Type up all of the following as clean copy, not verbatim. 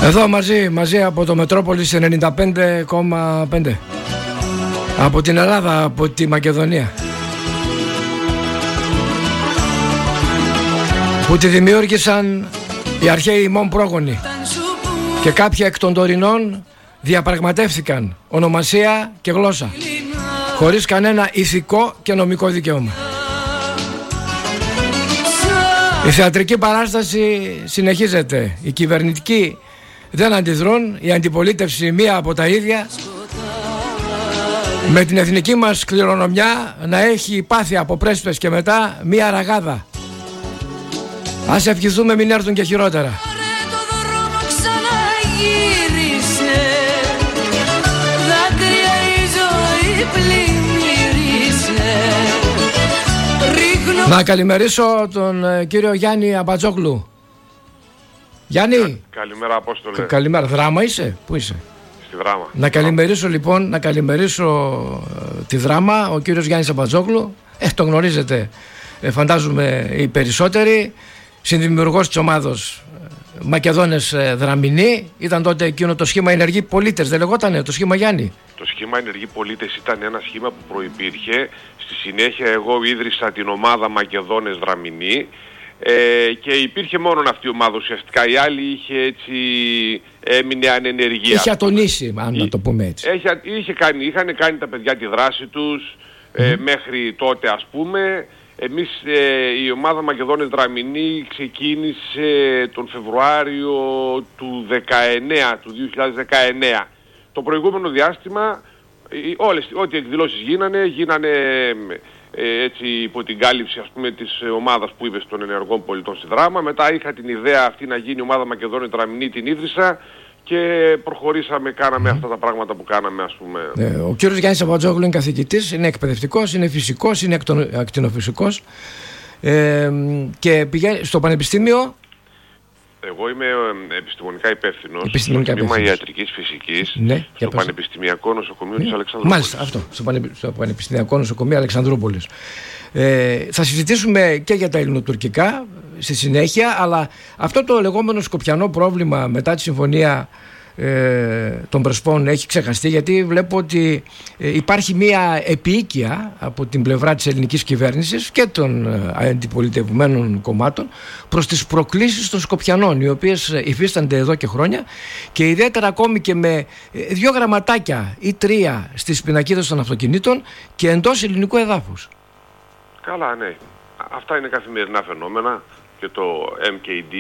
Εδώ μαζί από το Μετρόπολης 95,5. Από την Ελλάδα, από τη Μακεδονία, που τη δημιούργησαν οι αρχαίοι ημών πρόγονοι και κάποια εκ των τωρινών διαπραγματεύθηκαν ονομασία και γλώσσα χωρίς κανένα ηθικό και νομικό δικαίωμα. Η θεατρική παράσταση συνεχίζεται. Οι κυβερνητικοί δεν αντιδρούν, η αντιπολίτευση μία από τα ίδια, με την εθνική μας κληρονομιά να έχει πάθει από πρέσπες και μετά μία ραγάδα. Ας ευχηθούμε μην έρθουν και χειρότερα. Να καλημερίσω τον κύριο Γιάννη Αμπατζόγλου. Γιάννη. Καλημέρα, Απόστολε. Καλημέρα. Δράμα είσαι? Πού είσαι? Στη Δράμα. Να καλημερίσω λοιπόν, να καλημερίσω τη Δράμα, ο κύριος Γιάννης Αμπατζόγλου. Τον γνωρίζετε, φαντάζομαι οι περισσότεροι. Συνδημιουργός της ομάδος Μακεδόνες Δραμηνοί. Ήταν τότε εκείνο το σχήμα Ενεργοί Πολίτες, δεν λεγότανε το σχήμα, Γιάννη? Το σχήμα Ενεργοί Πολίτες ήταν ένα σχήμα που προϋπήρχε. Στη συνέχεια εγώ ίδρυσα την ομάδα Μακεδόνες Δραμηνοί και υπήρχε μόνο αυτή η ομάδα ουσιαστικά. Η άλλη είχε έτσι, έμεινε ανενεργία. Είχε ατονίσει, αν να το πούμε έτσι. Είχαν κάνει τα παιδιά τη δράση τους μέχρι τότε, ας πούμε. Εμείς η ομάδα Μακεδόνες Δραμηνοί ξεκίνησε τον Φεβρουάριο του 2019. Το προηγούμενο διάστημα ό,τι εκδηλώσεις γίνανε έτσι υπό την κάλυψη, ας πούμε, της ομάδας που είπες των ενεργών πολιτών στη Δράμα. Μετά είχα την ιδέα αυτή να γίνει η ομάδα Μακεδόνες Δραμηνοί, την ίδρυσα και προχωρήσαμε, κάναμε αυτά τα πράγματα που κάναμε, ας πούμε. Ο κύριος Γιάννης Αμπατζόγλου είναι καθηγητής, είναι εκπαιδευτικός, είναι φυσικός, είναι ακτινοφυσικός και πηγαίνει στο πανεπιστήμιο. Εγώ είμαι επιστημονικά υπεύθυνος στο τμήμα ιατρικής φυσικής, στο Πανεπιστημιακό Νοσοκομείο της Αλεξανδρούπολης. Μάλιστα, αυτό, στο Πανεπιστημιακό Νοσοκομείο Αλεξανδρούπολης. Θα συζητήσουμε και για τα ελληνοτουρκικά στη συνέχεια, αλλά αυτό το λεγόμενο σκοπιανό πρόβλημα μετά τη συμφωνία των Πρεσπών έχει ξεχαστεί, γιατί βλέπω ότι υπάρχει μια επίοικια από την πλευρά της ελληνικής κυβέρνησης και των αντιπολιτευμένων κομμάτων προς τις προκλήσεις των Σκοπιανών, οι οποίες υφίστανται εδώ και χρόνια, και ιδιαίτερα ακόμη και με 2 γραμματάκια ή 3 στις πινακίδες των αυτοκινήτων και εντός ελληνικού εδάφους. Καλά, ναι. Αυτά είναι καθημερινά φαινόμενα και το MKD,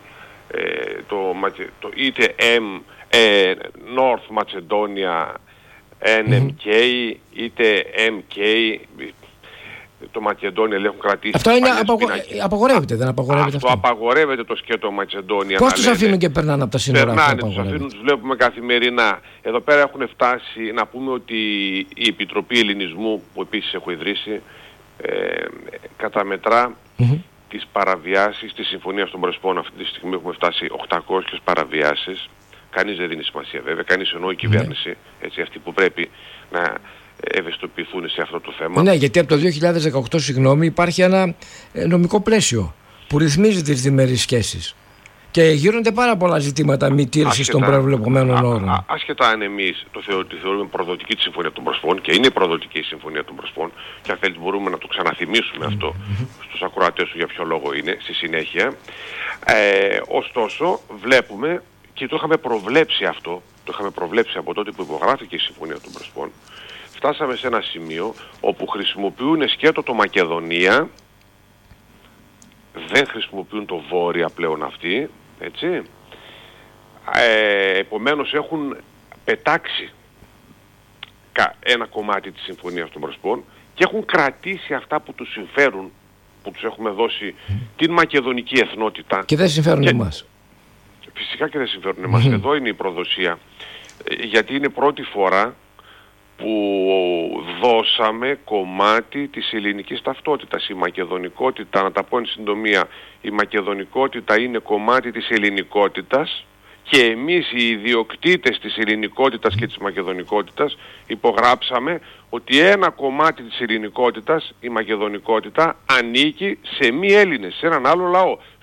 το είτε North Macedonia NMK, είτε MK, το Μακεδόνια έχουν κρατήσει. Αυτό είναι απαγορεύεται, δεν απαγορεύεται? Αυτό απαγορεύεται, το σκέτο Μακεδόνια. Πώς τους αφήνουν και περνάνε από τα σύνορα? Περνάνε, τους αφήνουν, τους βλέπουμε καθημερινά. Εδώ πέρα έχουν φτάσει, να πούμε ότι η Επιτροπή Ελληνισμού, που επίσης έχω ιδρύσει, καταμετρά τις παραβιάσεις της Συμφωνίας των Πρεσπών. Αυτή τη στιγμή έχουμε φτάσει 800 παραβιάσεις. Κανείς δεν δίνει σημασία βέβαια, κανείς, εννοώ η κυβέρνηση, έτσι, αυτοί που πρέπει να ευαισθητοποιηθούν σε αυτό το θέμα. Ναι, γιατί από το 2018, συγγνώμη, υπάρχει ένα νομικό πλαίσιο που ρυθμίζει τις διμερείς σχέσεις και γύρονται πάρα πολλά ζητήματα μη τήρησης των προβλεπωμένων όρων. Άσχετα αν εμείς το θεωρούμε προδοτική τη Συμφωνία των Πρεσπών, και είναι προδοτική η Συμφωνία των Πρεσπών, και αν θέλεις μπορούμε να το ξαναθυμίσουμε αυτό στους ακροατές σου για ποιο λόγο είναι στη συνέχεια. Ωστόσο βλέπουμε, και το είχαμε προβλέψει αυτό, το είχαμε προβλέψει από τότε που υπογράφηκε η Συμφωνία των Πρεσπών, φτάσαμε σε ένα σημείο όπου χρησιμοποιούν σκέτο το Μακεδονία, δεν χρησιμοποιούν το Βόρεια πλέον αυτοί, έτσι. Επομένως έχουν πετάξει ένα κομμάτι της Συμφωνίας των Πρεσπών και έχουν κρατήσει αυτά που τους συμφέρουν, που τους έχουμε δώσει την μακεδονική εθνότητα. Και δεν συμφέρουν εμάς. Φυσικά και δεν συμφέρουν εμάς. Εδώ είναι η προδοσία. Γιατί είναι πρώτη φορά που δώσαμε κομμάτι της ελληνικής ταυτότητας. Η μακεδονικότητα, να τα πω εν συντομία, η μακεδονικότητα είναι κομμάτι της ελληνικότητας και εμείς οι ιδιοκτήτες της ελληνικότητας και της μακεδονικότητας υπογράψαμε ότι ένα κομμάτι της ελληνικότητας, η μακεδονικότητα, ανήκει σε μη Έλληνες, σε έναν άλλο λαό,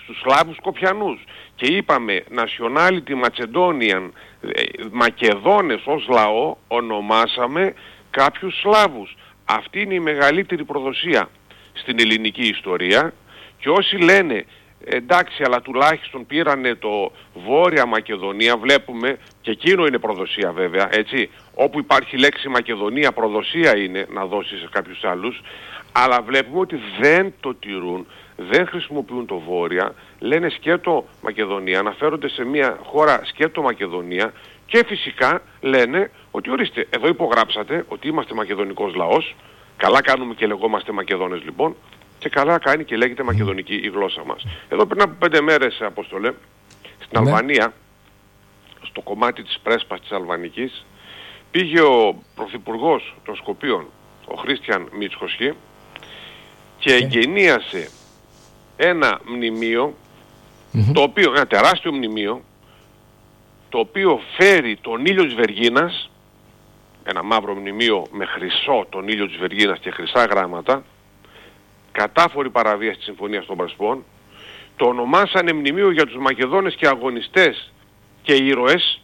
στους Σλάβους Σκοπιανούς και είπαμε Nationality Macedonian, Μακεδόνες ως λαό ονομάσαμε κάποιους Σλάβους. Αυτή είναι η μεγαλύτερη προδοσία στην ελληνική ιστορία και όσοι λένε εντάξει αλλά τουλάχιστον πήρανε το Βόρεια Μακεδονία, βλέπουμε και εκείνο είναι προδοσία βέβαια, έτσι, όπου υπάρχει λέξη Μακεδονία προδοσία είναι να δώσει σε κάποιους άλλους, αλλά βλέπουμε ότι δεν το τηρούν, δεν χρησιμοποιούν το Βόρεια, λένε σκέτο Μακεδονία, αναφέρονται σε μια χώρα σκέτο Μακεδονία και φυσικά λένε ότι ορίστε, εδώ υπογράψατε ότι είμαστε μακεδονικός λαός, καλά κάνουμε και λεγόμαστε Μακεδόνες λοιπόν, και καλά κάνει και λέγεται μακεδονική η γλώσσα μας. Εδώ πριν από 5 μέρες, Απόστολε, στην Αλβανία, στο κομμάτι της πρέσπας της Αλβανικής, πήγε ο Πρωθυπουργός των Σκοπίων, ο Χρίστιαν Μητσχοσχή, και εγκαινίασε ένα μνημείο, το οποίο, ένα τεράστιο μνημείο, το οποίο φέρει τον ήλιο της Βεργίνας, ένα μαύρο μνημείο με χρυσό τον ήλιο της Βεργίνας και χρυσά γράμματα, κατάφορη παραβίαση της Συμφωνίας των Πρεσπών, το ονομάσανε μνημείο για τους Μακεδόνες και αγωνιστές και ήρωες,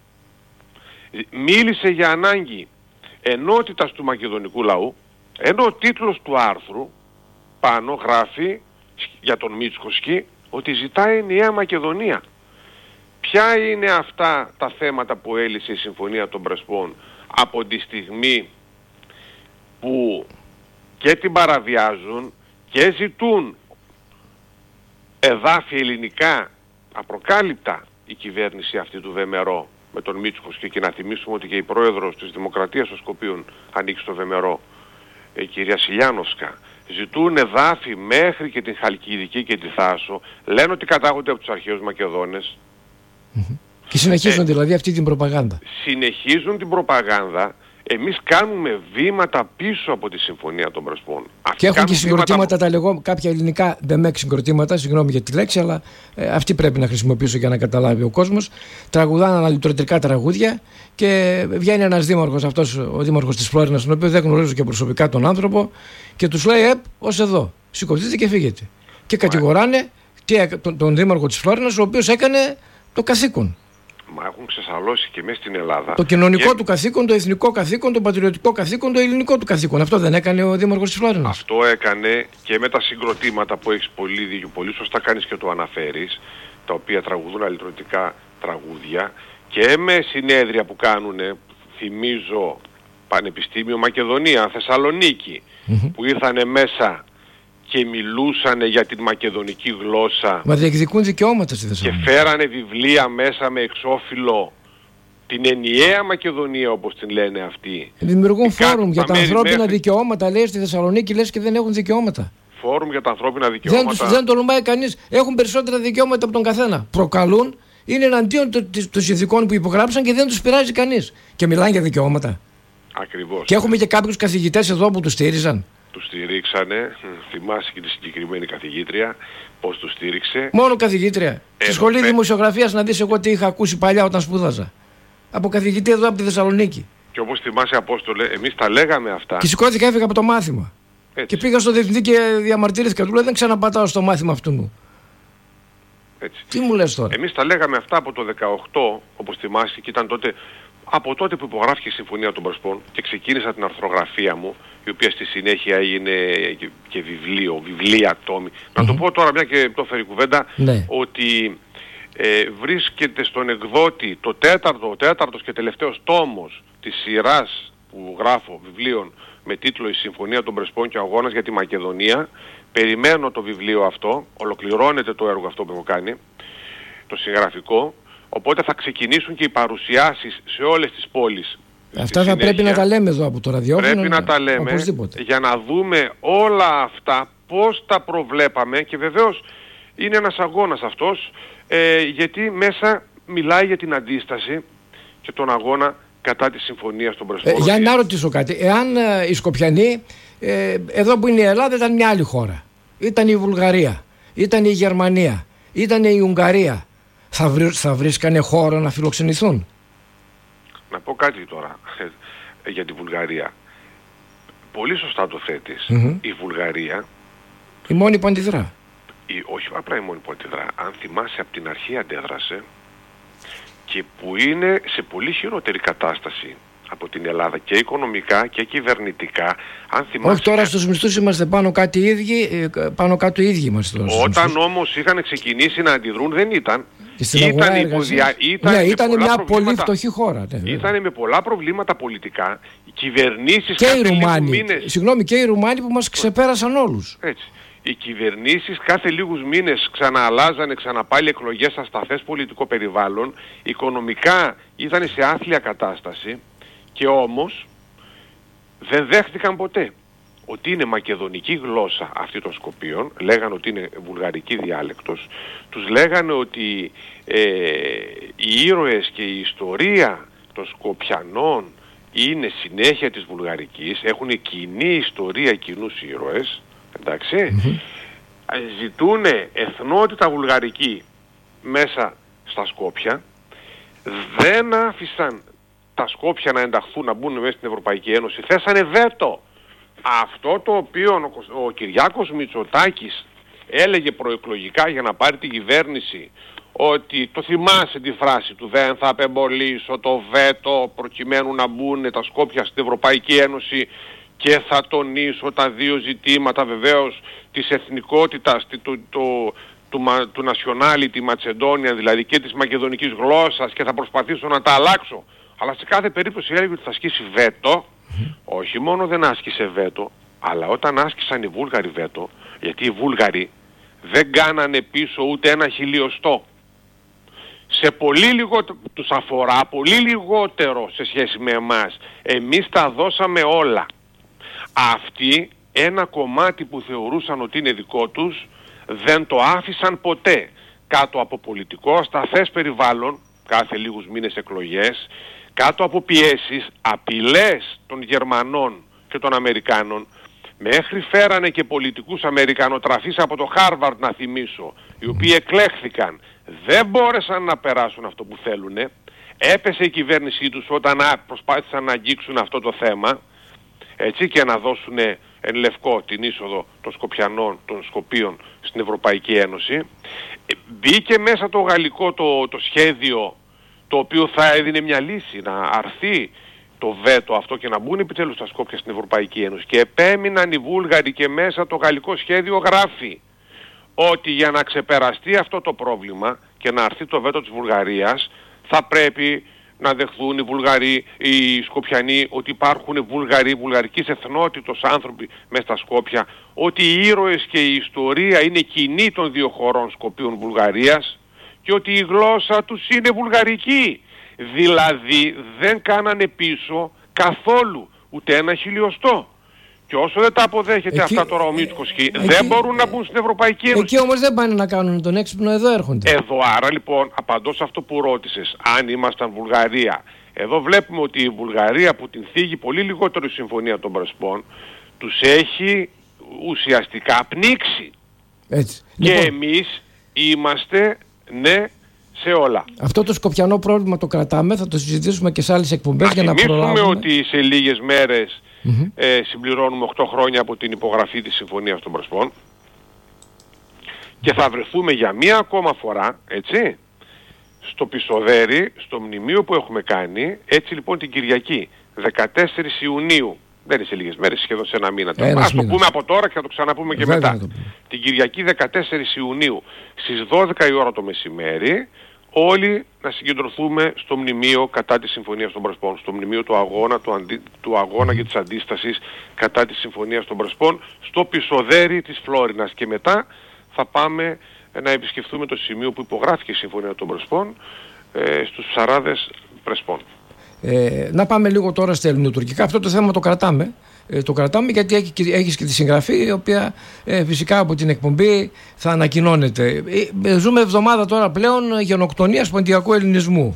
μίλησε για ανάγκη ενότητας του μακεδονικού λαού, ενώ ο τίτλος του άρθρου πάνω γράφει για τον Μητσχοσχή ότι ζητάει ενιαία Μακεδονία. Ποια είναι αυτά τα θέματα που έλυσε η Συμφωνία των Πρεσπών από τη στιγμή που και την παραβιάζουν και ζητούν εδάφη ελληνικά απροκάλυπτα η κυβέρνηση αυτή του Βεμερό με τον Μητσχοσχή, και να θυμίσουμε ότι και η πρόεδρος της Δημοκρατίας των Σκοπίων ανήκει στο Βεμερό, η κυρία Σιλιάνοφσκα, ζητούν εδάφη μέχρι και την Χαλκιδική και τη Θάσο, λένε ότι κατάγονται από τους αρχαίους Μακεδόνες. Και συνεχίζουν δηλαδή αυτή την προπαγάνδα. Συνεχίζουν την προπαγάνδα. Εμείς κάνουμε βήματα πίσω από τη Συμφωνία των Πρεσπών. Και έχουν και συγκροτήματα, κάποια ελληνικά δεμέξ συγκροτήματα, συγγνώμη για τη λέξη, αλλά αυτή πρέπει να χρησιμοποιήσω για να καταλάβει ο κόσμος. Τραγουδάνε αναλυτρωτικά τραγούδια και βγαίνει ένας δήμαρχος, αυτός ο δήμαρχος της Φλόρινας, τον οποίο δεν γνωρίζω και προσωπικά τον άνθρωπο, και τους λέει ως εδώ, σηκωθείτε και φύγετε. Και κατηγοράνε τον δήμαρχο της Φλόρινας, ο οποίος έκανε το καθήκον. Μα έχουν ξεσαλώσει και μέσα στην Ελλάδα. Το κοινωνικό του καθήκον, το εθνικό καθήκον, το πατριωτικό καθήκον, το ελληνικό του καθήκον. Αυτό δεν έκανε ο δήμαρχος της Φλόρινας? Αυτό έκανε και με τα συγκροτήματα που έχεις πολύ δίκιο, πολύ σωστά κάνεις και το αναφέρεις, τα οποία τραγουδούν αλληλωτικά τραγούδια, και με συνέδρια που κάνουν, θυμίζω, Πανεπιστήμιο Μακεδονία, Θεσσαλονίκη, που ήρθανε μέσα και μιλούσανε για την μακεδονική γλώσσα. Μα διεκδικούν δικαιώματα στη Θεσσαλονίκη. Και φέρανε βιβλία μέσα με εξώφυλλο την ενιαία Μακεδονία, όπως την λένε αυτοί. Δημιουργούν φόρουμ για τα ανθρώπινα δικαιώματα, λέει, στη Θεσσαλονίκη, λες, και δεν έχουν δικαιώματα. Φόρουμ για τα ανθρώπινα δικαιώματα. Δεν τολμάει κανείς. Έχουν περισσότερα δικαιώματα από τον καθένα. Προκαλούν, είναι εναντίον των συνθηκών που υπογράψαν και δεν τους πειράζει κανείς. Και μιλάνε για δικαιώματα. Ακριβώς. Και έχουμε και κάποιους καθηγητές εδώ που τους στήριζαν. Τους στηρίξανε, θυμάσαι και τη συγκεκριμένη καθηγήτρια, πώς τους στήριξε. Μόνο καθηγήτρια. Στη σχολή δημοσιογραφίας, να δεις εγώ τι είχα ακούσει παλιά όταν σπούδαζα. Από καθηγητή εδώ από τη Θεσσαλονίκη. Και όπως θυμάσαι, Απόστολε, εμείς τα λέγαμε αυτά. Και σηκώθηκα, έφυγα από το μάθημα. Έτσι. Και πήγα στο διευθυντή και διαμαρτύρηθηκα. Του λέω, δεν ξαναπατάω στο μάθημα αυτού μου. Έτσι. Τι μου λες τώρα? Εμείς τα λέγαμε αυτά από το 18, όπως θυμάσαι, και ήταν τότε, από τότε που υπογράφηκε η Συμφωνία των Πρεσπών και ξεκίνησα την αρθρογραφία μου, η οποία στη συνέχεια έγινε και βιβλία τόμη. Να το πω τώρα, μια και το έφερε η κουβέντα, ότι βρίσκεται στον εκδότη ο τέταρτος και τελευταίος τόμος της σειράς που γράφω βιβλίων με τίτλο «Η Συμφωνία των Πρεσπών και ο Αγώνας για τη Μακεδονία». Περιμένω το βιβλίο αυτό, ολοκληρώνεται το έργο αυτό που έχω κάνει, το συγγραφικό, οπότε θα ξεκινήσουν και οι παρουσιάσεις σε όλες τις πόλεις. Αυτά θα πρέπει να τα λέμε εδώ από το ραδιόφωνο. Πρέπει να τα λέμε για να δούμε όλα αυτά πώς τα προβλέπαμε, και βεβαίως είναι ένας αγώνας αυτός, γιατί μέσα μιλάει για την αντίσταση και τον αγώνα κατά τη Συμφωνία των Πρεσπών. Για να ρωτήσω κάτι, εάν οι Σκοπιανοί, εδώ που είναι η Ελλάδα ήταν μια άλλη χώρα, ήταν η Βουλγαρία, ήταν η Γερμανία, ήταν η Ουγγαρία, θα βρίσκανε χώρο να φιλοξενηθούν? Να πω κάτι τώρα για τη Βουλγαρία. Πολύ σωστά το θέτεις. Η Βουλγαρία, η μόνη που αντιδρά, όχι απλά η μόνη που αντιδρά, αν θυμάσαι από την αρχή αντέδρασε, και που είναι σε πολύ χειρότερη κατάσταση από την Ελλάδα και οικονομικά και κυβερνητικά. Αν θυμάσαι, όχι, τώρα στους μισθούς είμαστε πάνω κάτω οι ίδιοι είμαστε τώρα. Όταν όμως είχαν ξεκινήσει να αντιδρούν δεν ήταν. Ήταν μια πολύ φτωχή χώρα. Ήταν με πολλά προβλήματα πολιτικά. Οι κυβερνήσεις και οι Ρουμάνοι, και οι Ρουμάνοι που μας ξεπέρασαν όλους. Έτσι. Οι κυβερνήσεις κάθε λίγους μήνες ξανααλλάζανε πάλι εκλογές στα σταθές πολιτικό περιβάλλον. Οικονομικά ήταν σε άθλια κατάσταση και όμως δεν δέχτηκαν ποτέ ότι είναι μακεδονική γλώσσα αυτή των Σκοπίων. Λέγανε ότι είναι βουλγαρική διάλεκτος. Τους λέγανε ότι οι ήρωες και η ιστορία των Σκοπιανών είναι συνέχεια της βουλγαρικής. Έχουν κοινή ιστορία, κοινούς ήρωες. Εντάξει, ζητούνε εθνότητα βουλγαρική μέσα στα Σκόπια, δεν άφησαν τα Σκόπια να ενταχθούν, να μπουν μέσα στην Ευρωπαϊκή Ένωση, θέσανε βέτο. Αυτό το οποίο ο Κυριάκος Μητσοτάκης έλεγε προεκλογικά για να πάρει την κυβέρνηση, ότι το θυμάσαι τη φράση του, δεν θα απεμπολίσω το βέτο προκειμένου να μπουν τα Σκόπια στην Ευρωπαϊκή Ένωση, και θα τονίσω τα δύο ζητήματα βεβαίως της εθνικότητας, του nationality Macedonian, δηλαδή και της μακεδονικής γλώσσας, και θα προσπαθήσω να τα αλλάξω. Αλλά σε κάθε περίπτωση έλεγε ότι θα ασκήσει βέτο. Όχι μόνο δεν άσκησε βέτο, αλλά όταν άσκησαν οι Βούλγαροι βέτο, γιατί οι Βούλγαροι δεν κάνανε πίσω ούτε ένα χιλιοστό. Σε πολύ λιγότερο, τους αφορά πολύ λιγότερο σε σχέση με εμάς. Εμείς τα δώσαμε όλα. Αυτοί ένα κομμάτι που θεωρούσαν ότι είναι δικό τους δεν το άφησαν ποτέ. Κάτω από πολιτικό ασταθές περιβάλλον, κάθε λίγους μήνες εκλογές, κάτω από πιέσεις, απειλές των Γερμανών και των Αμερικάνων, μέχρι φέρανε και πολιτικούς Αμερικανοτραφείς από το Χάρβαρντ, να θυμίσω, οι οποίοι εκλέχθηκαν, δεν μπόρεσαν να περάσουν αυτό που θέλουνε. Έπεσε η κυβέρνησή τους όταν προσπάθησαν να αγγίξουν αυτό το θέμα, έτσι, και να δώσουν εν λευκό την είσοδο των Σκοπιανών, των Σκοπίων στην Ευρωπαϊκή Ένωση. Μπήκε μέσα το γαλλικό το σχέδιο, το οποίο θα έδινε μια λύση, να αρθεί το βέτο αυτό και να μπουν επιτέλους τα Σκόπια στην Ευρωπαϊκή Ένωση. Και επέμειναν οι Βούλγαροι, και μέσα το γαλλικό σχέδιο γράφει ότι για να ξεπεραστεί αυτό το πρόβλημα και να αρθεί το βέτο της Βουλγαρίας, θα πρέπει να δεχθούν οι Βουλγαροί, οι Σκοπιανοί, ότι υπάρχουν Βουλγαροί, βουλγαρικής εθνότητος άνθρωποι μέσα στα Σκόπια, ότι οι ήρωες και η ιστορία είναι κοινή των δύο χωρών, Σκοπίων, Βουλγαρίας, και ότι η γλώσσα τους είναι βουλγαρική. Δηλαδή δεν κάνανε πίσω καθόλου ούτε ένα χιλιοστό. Και όσο δεν τα αποδέχεται αυτά τώρα ο Μίτσικος, δεν μπορούν να μπουν στην Ευρωπαϊκή Ένωση. Εκεί όμως δεν πάνε να κάνουν τον έξυπνο, εδώ έρχονται. Εδώ, άρα λοιπόν, απαντώ σε αυτό που ρώτησες, αν ήμασταν Βουλγαρία. Εδώ βλέπουμε ότι η Βουλγαρία, που την θίγει πολύ λιγότερο η Συμφωνία των Πρεσπών, τους έχει ουσιαστικά πνίξει. Έτσι. Και λοιπόν, εμείς είμαστε ναι σε όλα. Αυτό το σκοπιανό πρόβλημα το κρατάμε, θα το συζητήσουμε και σε άλλες εκπομπές για να προλάβουμε. Να θυμίσουμε ότι σε λίγες μέρες συμπληρώνουμε 8 χρόνια από την υπογραφή της Συμφωνίας των Πρεσπών και θα βρεθούμε για μία ακόμα φορά, έτσι, στο Πισοδέρι, στο μνημείο που έχουμε κάνει. Έτσι λοιπόν την Κυριακή 14 Ιουνίου, δεν είναι σε λίγες μέρες, σχεδόν σε ένα μήνα. Ας το πούμε από τώρα και θα το ξαναπούμε και μετά. Την Κυριακή 14 Ιουνίου στις 12 η ώρα το μεσημέρι, όλοι να συγκεντρωθούμε στο μνημείο κατά της Συμφωνίας των Πρεσπών, στο μνημείο του αγώνα και της αντίστασης κατά της Συμφωνίας των Πρεσπών, στο Πισοδέρι της Φλόρινας, και μετά θα πάμε να επισκεφθούμε το σημείο που υπογράφηκε η Συμφωνία των Πρεσπών, στους Ψαράδες Πρεσπών. Να πάμε λίγο τώρα στα ελληνοτουρκικά. Αυτό το θέμα το κρατάμε. Το κρατάμε γιατί έχεις και τη συγγραφή, η οποία φυσικά από την εκπομπή θα ανακοινώνεται. Ζούμε εβδομάδα τώρα πλέον γενοκτονίας ποντιακού ελληνισμού.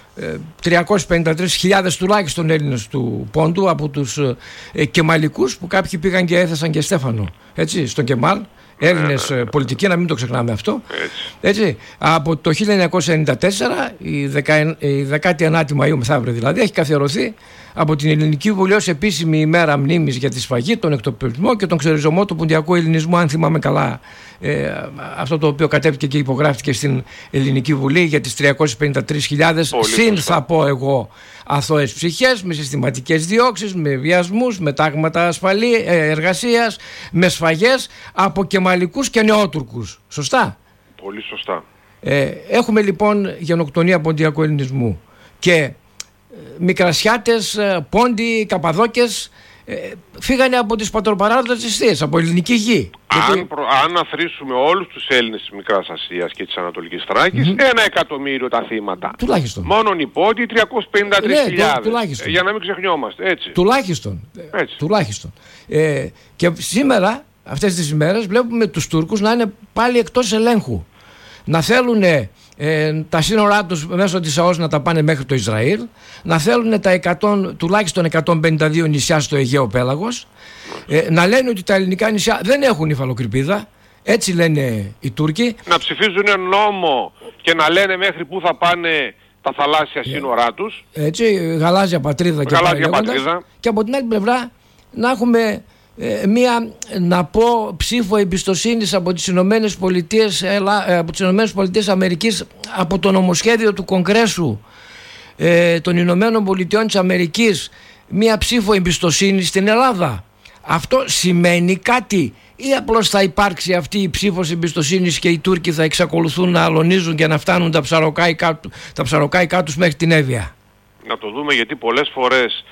353.000 τουλάχιστον Έλληνες του Πόντου, από τους Κεμαλικούς, που κάποιοι πήγαν και έθεσαν και Στέφανο, έτσι, στον Κεμάλ. Έλληνες πολιτικοί, να μην το ξεχνάμε αυτό. Έτσι, από το 1994, η 19η Μαΐου μεθαύριο δηλαδή, έχει καθιερωθεί από την Ελληνική Βουλή ως επίσημη ημέρα μνήμης για τη σφαγή, τον εκτοπισμό και τον ξεριζωμό του ποντιακού ελληνισμού, αν θυμάμαι καλά αυτό το οποίο κατέβηκε και υπογράφηκε στην Ελληνική Βουλή για τις 353.000 συν θα πω εγώ αθώες ψυχές, με συστηματικές διώξεις, με βιασμούς, με τάγματα εργασίας, με σφαγές από Κεμαλικούς και Νεότουρκους. Σωστά? Πολύ σωστά. Έχουμε λοιπόν γενοκτονία ποντιακού ελληνισμού και Μικρασιάτες, Πόντιοι, Καπαδόκες φύγανε από τις πατροπαράδοτες αιστείες, από ελληνική γη. Αν αθροίσουμε όλους τους Έλληνες της Μικράς Ασίας και της Ανατολικής Θράκης, 1 εκατομμύριο τα θύματα. Τουλάχιστον. Μόνον οι Πόντιοι 353.000. Για να μην ξεχνιόμαστε. Έτσι. Τουλάχιστον. Και σήμερα, αυτές τις ημέρες, βλέπουμε τους Τούρκους να είναι πάλι εκτός ελέγχου. Να θέλουν τα σύνορά τους μέσω της ΑΟΣ να τα πάνε μέχρι το Ισραήλ, να θέλουν τα τουλάχιστον 152 νησιά στο Αιγαίο Πέλαγος, να λένε ότι τα ελληνικά νησιά δεν έχουν υφαλοκρηπίδα, έτσι λένε οι Τούρκοι. Να ψηφίζουν νόμο και να λένε μέχρι πού θα πάνε τα θαλάσσια σύνορά τους. Έτσι, γαλάζια πατρίδα και πατρίδα. Και από την άλλη πλευρά να έχουμε μία, να πω, ψήφο εμπιστοσύνης από τις Ηνωμένες Πολιτείες Αμερικής, από το νομοσχέδιο του Κογκρέσου των Ηνωμένων Πολιτειών της Αμερικής, μία ψήφο εμπιστοσύνης στην Ελλάδα. Αυτό σημαίνει κάτι ή απλώς θα υπάρξει αυτή η ψήφος εμπιστοσύνης και οι Τούρκοι θα εξακολουθούν να αλωνίζουν και να φτάνουν τα ψαροκάικά τους μέχρι την Εύβοια? Να το δούμε, γιατί πολλές φορές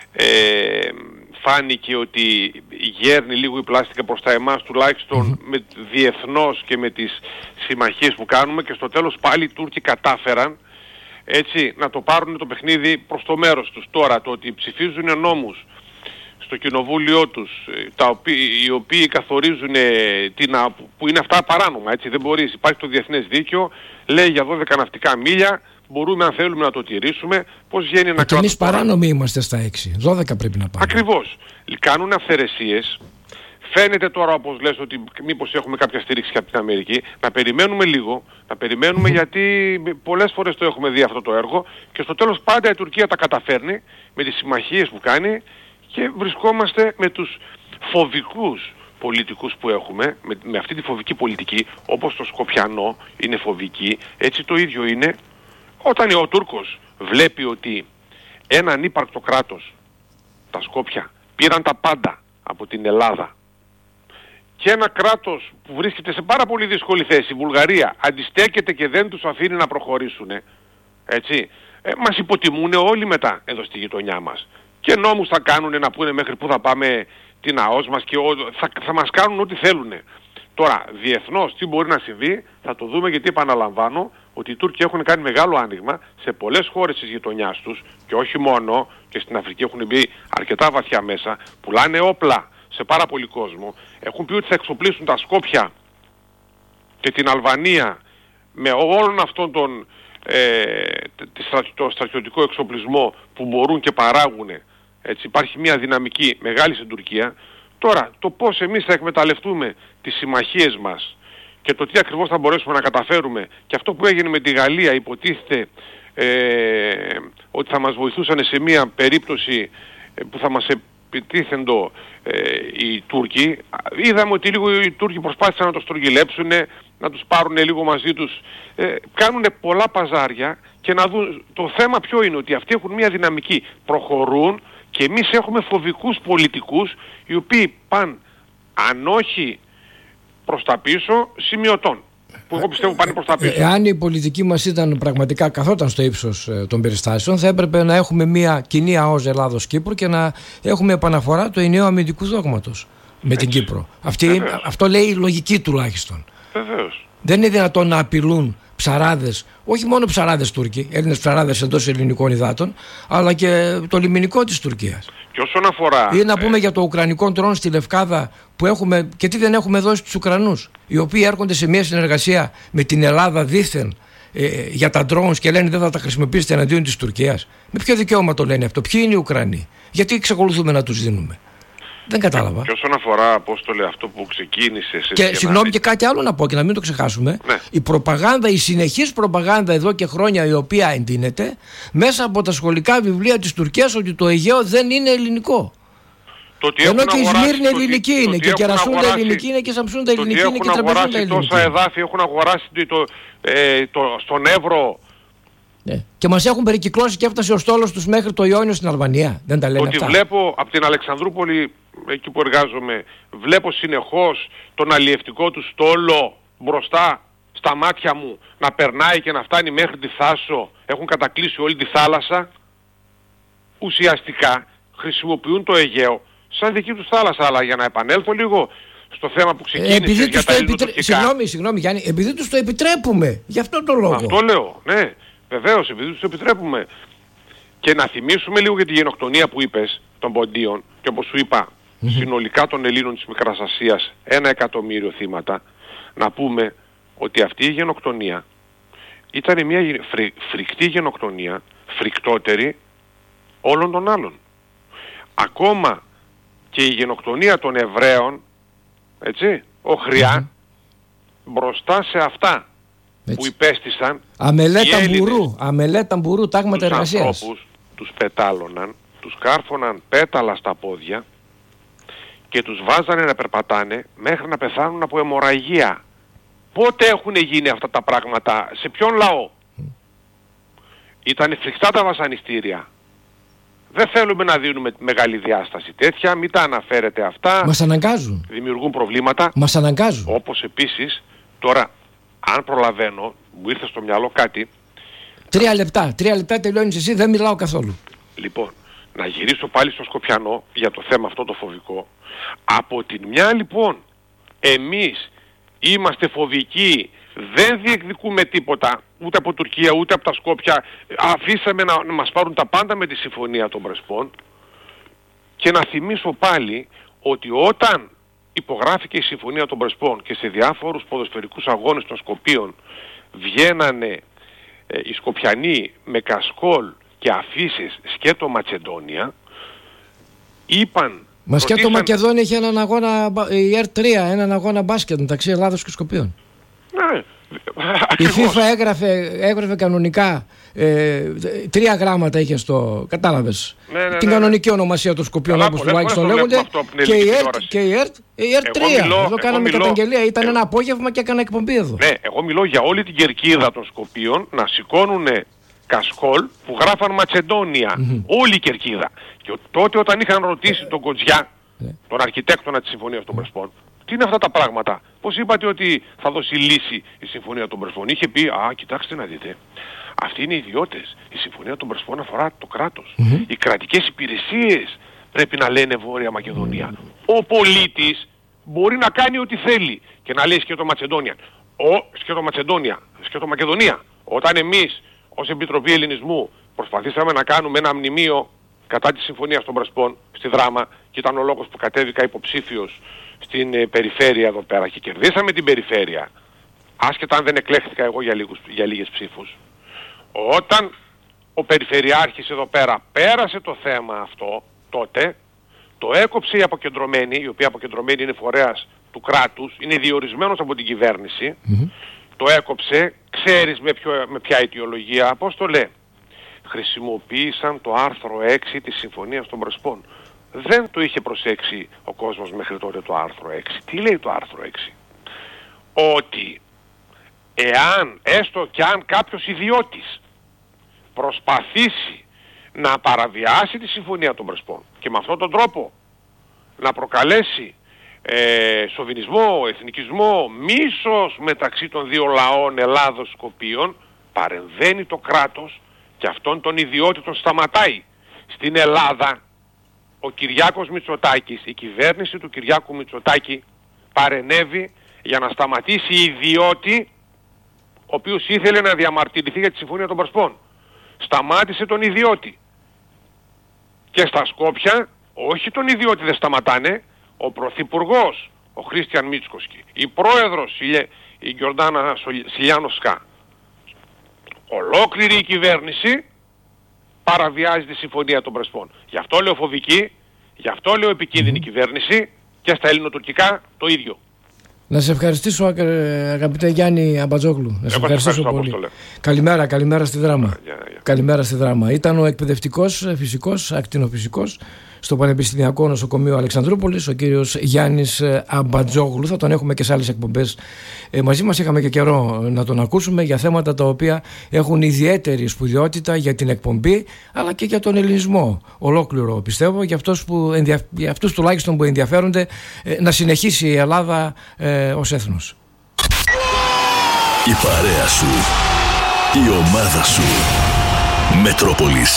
φάνηκε ότι γέρνει λίγο η πλάστικα προς τα εμάς, τουλάχιστον με διεθνώς και με τις συμμαχίες που κάνουμε, και στο τέλος πάλι οι Τούρκοι κατάφεραν έτσι να το πάρουν το παιχνίδι προς το μέρος τους. Τώρα το ότι ψηφίζουν νόμους στο κοινοβούλιο τους, οι οποίοι καθορίζουν που είναι αυτά παράνομα, έτσι, δεν μπορείς, υπάρχει το διεθνές δίκαιο, λέει για 12 ναυτικά μίλια, μπορούμε αν θέλουμε να το τηρήσουμε, πώς βγαίνει ένα κράτος. Εμείς παράνομοι είμαστε στα 6, 12 πρέπει να πάμε. Ακριβώς. Κάνουν αυθαιρεσίες. Φαίνεται τώρα, όπως λες, ότι μήπως έχουμε κάποια στήριξη από την Αμερική. Να περιμένουμε λίγο, γιατί πολλές φορές το έχουμε δει αυτό το έργο, και στο τέλος πάντα η Τουρκία τα καταφέρνει με τις συμμαχίες που κάνει, και βρισκόμαστε με τους φοβικούς πολιτικούς που έχουμε, με αυτή τη φοβική πολιτική, όπως το Σκοπιανό είναι φοβική, έτσι το ίδιο είναι όταν ο Τούρκος βλέπει ότι ένα ανύπαρκτο κράτος, τα Σκόπια, πήραν τα πάντα από την Ελλάδα, και ένα κράτος που βρίσκεται σε πάρα πολύ δύσκολη θέση, η Βουλγαρία, αντιστέκεται και δεν τους αφήνει να προχωρήσουν, έτσι, μας υποτιμούν όλοι μετά εδώ στη γειτονιά μας. Και νόμους θα κάνουν να πούνε μέχρι πού θα πάμε την ΑΟΣ μας, και θα μας κάνουν ό,τι θέλουν. Τώρα, διεθνώς τι μπορεί να συμβεί, θα το δούμε, γιατί επαναλαμβάνω ότι οι Τούρκοι έχουν κάνει μεγάλο άνοιγμα σε πολλές χώρες της γειτονιάς τους, και όχι μόνο, και στην Αφρική έχουν μπει αρκετά βαθιά μέσα, πουλάνε όπλα σε πάρα πολύ κόσμο, έχουν πει ότι θα εξοπλίσουν τα Σκόπια και την Αλβανία με όλον αυτόν το στρατιωτικό εξοπλισμό που μπορούν και παράγουν. Έτσι, υπάρχει μια δυναμική μεγάλη στην Τουρκία. Τώρα, το πώς εμείς θα εκμεταλλευτούμε τις συμμαχίες μας και το τι ακριβώς θα μπορέσουμε να καταφέρουμε, και αυτό που έγινε με τη Γαλλία, υποτίθεται ότι θα μας βοηθούσαν σε μια περίπτωση που θα μας επιτίθεντο οι Τούρκοι. Είδαμε ότι λίγο οι Τούρκοι προσπάθησαν να το στρογγυλέψουν, να τους πάρουν λίγο μαζί τους. Κάνουν πολλά παζάρια, και να δουν, το θέμα ποιο είναι, ότι αυτοί έχουν μια δυναμική, προχωρούν, και εμείς έχουμε φοβικούς πολιτικούς οι οποίοι πάνε, αν όχι προς τα πίσω, σημειωτών, που εγώ πιστεύω πάνε προς τα πίσω. Εάν η πολιτική μας ήταν πραγματικά, καθόταν στο ύψος των περιστάσεων, θα έπρεπε να έχουμε μια κοινή ΑΟΣ Ελλάδος-Κύπρου και να έχουμε επαναφορά του ενιαίου αμυντικού δόγματος με την Κύπρο. Αυτό λέει η λογική τουλάχιστον. Βεβαίως. Δεν είναι δυνατόν να απειλούν ψαράδες, όχι μόνο ψαράδες Τούρκοι, Έλληνες ψαράδες εντός ελληνικών υδάτων, αλλά και το λιμενικό της Τουρκίας. Και όσον αφορά... Ή να πούμε για το ουκρανικό ντρόν στη Λευκάδα που έχουμε, και τι δεν έχουμε δώσει στους Ουκρανούς, οι οποίοι έρχονται σε μια συνεργασία με την Ελλάδα δήθεν για τα ντρόν και λένε δεν θα τα χρησιμοποιήσετε εναντίον της Τουρκίας. Με ποιο δικαίωμα το λένε αυτό? Ποιοι είναι οι Ουκρανοί? Γιατί εξακολουθούμε να τους δίνουμε? Δεν κατάλαβα. Και όσον αφορά, Απόστολε, αυτό που ξεκίνησε... Και συγγνώμη, και κάτι άλλο να πω και να μην το ξεχάσουμε. Ναι. Η προπαγάνδα, η συνεχής προπαγάνδα εδώ και χρόνια, η οποία εντείνεται μέσα από τα σχολικά βιβλία της Τουρκίας, ότι το Αιγαίο δεν είναι ελληνικό. Ενώ και η Σμύρνη ελληνική είναι, και η Κερασούντα ελληνική είναι, και η Σαμσούντα ελληνική είναι, και η Τραπεζούντα ελληνική. Τόσα εδάφη έχουν αγοράσει στον Εύρο. Ναι. Και μας έχουν περικυκλώσει και έφτασε ο στόλος τους μέχρι το Ιόνιο στην Αλβανία. Δεν τα λένε αυτά? Ότι βλέπω από την Αλεξανδρούπολη, εκεί που εργάζομαι, βλέπω συνεχώς τον αλλιευτικό του στόλο μπροστά στα μάτια μου να περνάει και να φτάνει μέχρι τη Θάσο. Έχουν κατακλείσει όλη τη θάλασσα. Ουσιαστικά χρησιμοποιούν το Αιγαίο σαν δική τους θάλασσα. Αλλά για να επανέλθω λίγο στο θέμα που ξεκίνησε για τα ελληνοτουρκικά. Συγγνώμη Γιάννη, επειδή τους το επιτρέπουμε. Γι' αυτό το λόγο. Αυτό λέω, ναι. Βεβαίως, επειδή τους το επιτρέπουμε. Και να θυμίσουμε λίγο για τη γενοκτονία που είπες των Ποντίων, και όπως σου είπα, συνολικά των Ελλήνων της Μικράς Ασίας 1 εκατομμύριο θύματα. Να πούμε ότι αυτή η γενοκτονία ήταν μια φρικτή γενοκτονία, φρικτότερη όλων των άλλων. Ακόμα και η γενοκτονία των Εβραίων, έτσι, οχριά, μπροστά σε αυτά που υπέστησαν αμελέτα μπουρού, τάγματα εργασίας. Τους ανθρώπους τους πετάλωναν, τους κάρφωναν πέταλα στα πόδια και τους βάζανε να περπατάνε μέχρι να πεθάνουν από αιμορραγία. Πότε έχουν γίνει αυτά τα πράγματα, σε ποιον λαό? Ήτανε φρικτά τα βασανιστήρια. Δεν θέλουμε να δίνουμε μεγάλη διάσταση τέτοια, μην τα αναφέρετε αυτά. Μας αναγκάζουν. Δημιουργούν προβλήματα. Μας αναγκάζουν. Όπως επίσης, τώρα, αν προλαβαίνω, μου ήρθε στο μυαλό κάτι. 3 λεπτά τελειώνεις εσύ, δεν μιλάω καθόλου. Λοιπόν, να γυρίσω πάλι στο Σκοπιανό για το θέμα αυτό το φοβικό. Από την μια λοιπόν, εμείς είμαστε φοβικοί, δεν διεκδικούμε τίποτα, ούτε από Τουρκία, ούτε από τα Σκόπια. Αφήσαμε να μας πάρουν τα πάντα με τη Συμφωνία των Πρεσπών. Και να θυμίσω πάλι ότι όταν υπογράφηκε η Συμφωνία των Πρεσπών και σε διάφορους ποδοσφαιρικούς αγώνες των Σκοπίων βγαίνανε οι Σκοπιανοί με κασκόλ και αφήσεις σκέτο Μακεδόνια, είπαν... Μα σκέτο Μακεδόνια είχε έναν αγώνα, η R3, έναν αγώνα μπάσκετ μεταξύ Ελλάδος και Σκοπίων. Ναι. Η FIFA έγραφε κανονικά 3 γράμματα είχε στο... Κατάλαβες. Ναι. Την κανονική ονομασία των Σκοπίων, όπως τουλάχιστον λέγονται. Και η R3. Εδώ κάναμε καταγγελία. Ήταν ένα απόγευμα και έκανα εκπομπή εδώ. Ναι, εγώ μιλώ για όλη την κερκίδα των Σκοπίων να σηκώνουν κασκόλ που γράφαν Μακεδόνια. Όλη η κερκίδα. Και τότε όταν είχαν ρωτήσει τον Κοτζιά, τον αρχιτέκτονα της Συμφωνίας των Πρεσπών, τι είναι αυτά τα πράγματα, πώς είπατε ότι θα δώσει λύση η Συμφωνία των Πρεσπών? Είχε πει, κοιτάξτε να δείτε, αυτοί είναι ιδιώτες. Η Συμφωνία των Πρεσπών αφορά το κράτος. Οι κρατικές υπηρεσίες πρέπει να λένε Βόρεια Μακεδονία. Ο πολίτης μπορεί να κάνει ό,τι θέλει και να λέει σκέτο Μακεδονία. Όταν εμείς ως Επιτροπή Ελληνισμού προσπαθήσαμε να κάνουμε ένα μνημείο κατά τη Συμφωνία των Πρεσπών στη Δράμα, και ήταν ο λόγος που κατέβηκα υποψήφιος στην περιφέρεια εδώ πέρα και κερδίσαμε την περιφέρεια, άσχετα αν δεν εκλέχθηκα εγώ για λίγες ψήφους. Όταν ο περιφερειάρχης εδώ πέρα πέρασε το θέμα αυτό, τότε το έκοψε η αποκεντρωμένη, η οποία αποκεντρωμένη είναι φορέας του κράτους, είναι διορισμένος από την κυβέρνηση, το έκοψε, ξέρεις με ποια αιτιολογία, πώς το λέει? Χρησιμοποίησαν το άρθρο 6 της Συμφωνίας των Πρεσπών. Δεν το είχε προσέξει ο κόσμος μέχρι τότε το άρθρο 6. Τι λέει το άρθρο 6? Ότι εάν, έστω και αν κάποιος ιδιώτης προσπαθήσει να παραβιάσει τη Συμφωνία των Πρεσπών και με αυτόν τον τρόπο να προκαλέσει σοβινισμό, εθνικισμό, μίσος μεταξύ των δύο λαών Ελλάδος-Σκοπίων, παρεμβαίνει το κράτος και αυτόν τον ιδιώτη τον σταματάει. Στην Ελλάδα ο Κυριάκος Μητσοτάκης, η κυβέρνηση του Κυριάκου Μητσοτάκη παρενέβη για να σταματήσει ιδιώτη ο οποίος ήθελε να διαμαρτυρηθεί για τη Συμφωνία των Πρεσπών. Σταμάτησε τον ιδιώτη. Και στα Σκόπια όχι τον ιδιώτη δεν σταματάνε, ο Πρωθυπουργός, ο Χρίστιαν Μίτσκοσκι, η Πρόεδρος, η Γιορτάνα Σιλιάνοσκα, ολόκληρη η κυβέρνηση παραβιάζει τη Συμφωνία των Πρεσπών. Γι' αυτό λέω φοβική, γι' αυτό λέω επικίνδυνη κυβέρνηση, και στα ελληνοτουρκικά το ίδιο. Να σε ευχαριστήσω, αγαπητέ Γιάννη Αμπατζόγλου. Να σε ευχαριστήσω πολύ. Καλημέρα στη Δράμα. Καλημέρα στη Δράμα. Ήταν ο εκπαιδευτικός φυσικός, ακτινοφυσικός στο Πανεπιστημιακό Νοσοκομείο Αλεξανδρούπολης, ο κύριος Γιάννης Αμπατζόγλου. Θα τον έχουμε και σε άλλες εκπομπές μαζί μας. Είχαμε και καιρό να τον ακούσουμε για θέματα τα οποία έχουν ιδιαίτερη σπουδαιότητα για την εκπομπή, αλλά και για τον ελληνισμό ολόκληρο, πιστεύω, για αυτούς τουλάχιστον που ενδιαφέρονται να συνεχίσει η Ελλάδα ως έθνος. Η παρέα σου, η ομάδα σου. Μετρόπολης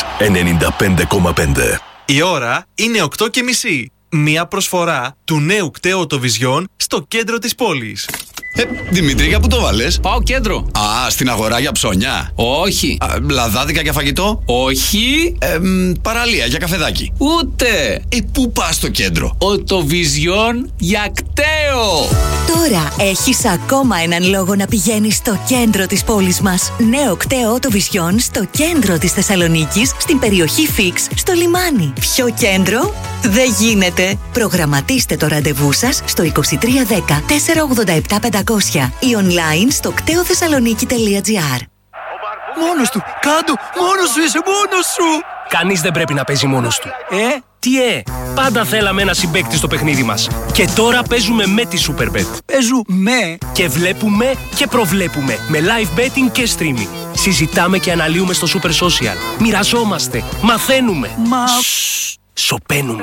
95,5. Η ώρα είναι 8:30. Μία προσφορά του νέου κταίου Οτοβιζιόν στο κέντρο της πόλης. Δημήτρη, για πού το βάλες? Πάω κέντρο. Α, στην αγορά για ψώνια? Όχι. Λαδάδικα για φαγητό? Όχι. Παραλία για καφεδάκι? Ούτε. Πού πας στο κέντρο? Οτοβιζιόν για κταίο. Τώρα έχεις ακόμα έναν λόγο να πηγαίνεις στο κέντρο της πόλης μας. Νέο κταίο Οτοβιζιόν στο κέντρο της Θεσσαλονίκης, στην περιοχή Φίξ, στο λιμάνι. Πιο κέντρο δεν γίνεται. Προγραμματίστε το ραντεβού σας στο 2310 487 500 ή online στο κτεοθεσσαλονίκη.gr. Μόνος του! Κάντο! Μόνος σου! Είσαι μόνος σου! Κανείς δεν πρέπει να παίζει μόνος του. Τι πάντα θέλαμε ένα συμπαίκτη στο παιχνίδι μας. Και τώρα παίζουμε με τη Superbet. Παίζουμε! Και βλέπουμε και προβλέπουμε με live betting και streaming. Συζητάμε και αναλύουμε στο Super Social. Μοιραζόμαστε, μαθαίνουμε. Σωπαίνουμε.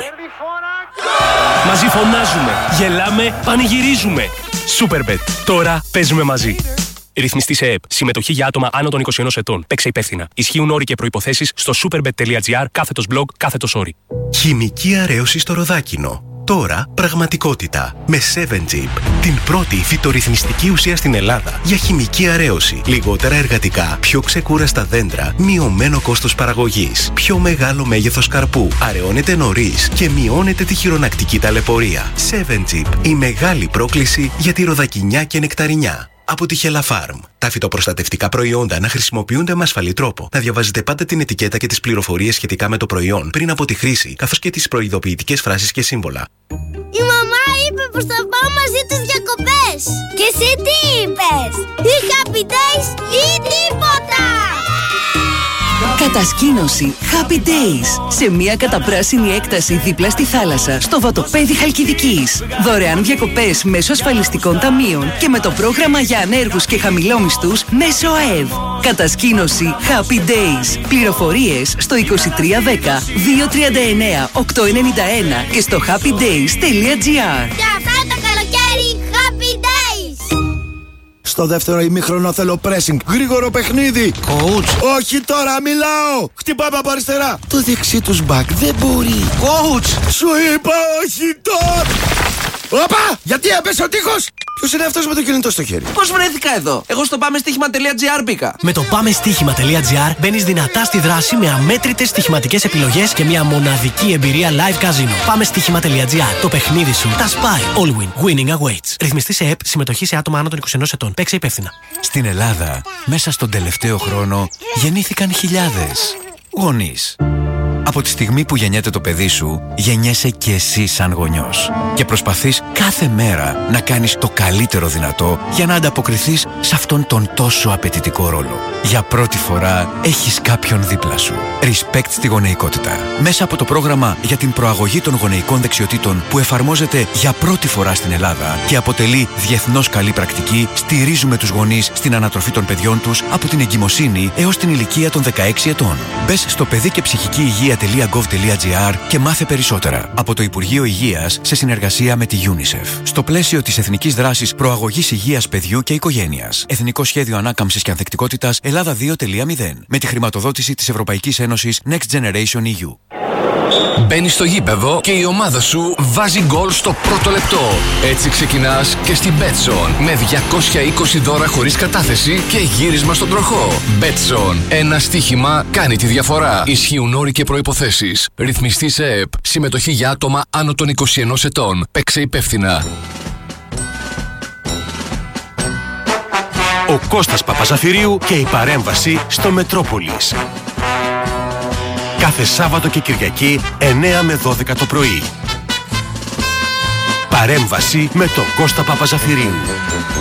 Μαζί φωνάζουμε, γελάμε, πανηγυρίζουμε. Superbet. Τώρα παίζουμε μαζί. Ρυθμιστή σε ΕΕΠ. Συμμετοχή για άτομα άνω των 21 ετών. Παίξε υπεύθυνα. Ισχύουν όροι και προϋποθέσεις στο superbet.gr/blog/όροι. Χημική αρέωση στο Ροδάκινο. Τώρα πραγματικότητα. Με 7Jeep. Την πρώτη φυτορυθμιστική ουσία στην Ελλάδα για χημική αρέωση. Λιγότερα εργατικά, πιο ξεκούραστα δέντρα, μειωμένο κόστος παραγωγής, πιο μεγάλο μέγεθος καρπού, αραιώνεται νωρίς και μειώνεται τη χειρονακτική ταλαιπωρία. 7Jeep. Η μεγάλη πρόκληση για τη ροδακινιά και νεκταρινιά. Από τη Hella Farm. Τα φυτοπροστατευτικά προϊόντα να χρησιμοποιούνται με ασφαλή τρόπο. Να διαβάζετε πάντα την ετικέτα και τις πληροφορίες σχετικά με το προϊόν πριν από τη χρήση, καθώς και τις προειδοποιητικές φράσεις και σύμβολα. Η μαμά είπε πως θα πάω μαζί τις διακοπές. Και εσύ τι είπες? Ή Happy Days ή τίποτα! Κατασκήνωση Happy Days σε μια καταπράσινη έκταση δίπλα στη θάλασσα στο Βατοπέδι Χαλκιδικής. Δωρεάν διακοπές μέσω ασφαλιστικών ταμείων και με το πρόγραμμα για ανέργους και χαμηλόμισθους μέσω ΑΕΔ. Κατασκήνωση Happy Days. Πληροφορίες στο 2310 239 891 και στο happydays.gr. Και αυτά το καλοκαίρι Happy Days! Στο δεύτερο ημίχρονο θέλω pressing. Γρήγορο παιχνίδι. Coach. Όχι τώρα, μιλάω. Χτυπάμε από αριστερά. Το δεξί τους μπακ δεν μπορεί. Coach. Σου είπα όχι τώρα. Όπα! Γιατί έπεσε ο τείχος? Ποιος είναι αυτός με το κινητό στο χέρι? Πώς βρέθηκα εδώ? Εγώ στο πάμεστοίχημα.gr μπήκα. Με το πάμεστοίχημα.gr μπαίνεις δυνατά στη δράση με αμέτρητες στοιχηματικές επιλογές και μια μοναδική εμπειρία live casino. Πάμεστοίχημα.gr. Το παιχνίδι σου τα σπάει. All win. Winning awaits. Ρυθμιστή σε ΕΕΠ. Συμμετοχή σε άτομα άνω των 21 ετών. Παίξε υπεύθυνα. Στην Ελλάδα, μέσα στον τελευταίο χρόνο, γεννήθηκαν χιλιάδες γονείς. Από τη στιγμή που γεννιέται το παιδί σου, γεννιέσαι και εσύ σαν γονιός. Και προσπαθείς κάθε μέρα να κάνεις το καλύτερο δυνατό για να ανταποκριθείς σε αυτόν τον τόσο απαιτητικό ρόλο. Για πρώτη φορά έχεις κάποιον δίπλα σου. Respect στη γονεϊκότητα. Μέσα από το πρόγραμμα για την προαγωγή των γονεϊκών δεξιοτήτων που εφαρμόζεται για πρώτη φορά στην Ελλάδα και αποτελεί διεθνώς καλή πρακτική, στηρίζουμε τους γονείς στην ανατροφή των παιδιών τους από την εγκυμοσύνη έως την ηλικία των 16 ετών. Μπες στο παιδί και ψυχική υγεία.gov.gr και μάθε περισσότερα. Από το Υπουργείο Υγείας σε συνεργασία με τη UNICEF. Στο πλαίσιο της Εθνικής Δράσης Προαγωγής Υγείας Παιδιού και Οικογένειας. Εθνικό Σχέδιο Ανάκαμψης και Ανθεκτικότητας Ελλάδα 2.0. Με τη χρηματοδότηση της Ευρωπαϊκής Ένωσης Next Generation EU. Μπαίνεις στο γήπεδο και η ομάδα σου βάζει γκολ στο πρώτο λεπτό. Έτσι ξεκινάς και στην Betson με 220 δώρα χωρίς κατάθεση και γύρισμα στον τροχό. Betson. Ένα στοίχημα κάνει τη διαφορά. Ισχύουν όροι και προϋποθέσεις. Ρυθμιστή σε ΕΕΠ. Συμμετοχή για άτομα άνω των 21 ετών. Παίξε υπεύθυνα. Ο Κώστας Παπαζαφυρίου και η παρέμβαση στο Μετρόπολης. Κάθε Σάββατο και Κυριακή 9 με 12 το πρωί. Παρέμβαση με τον Κώστα Παπαζαφυρίου.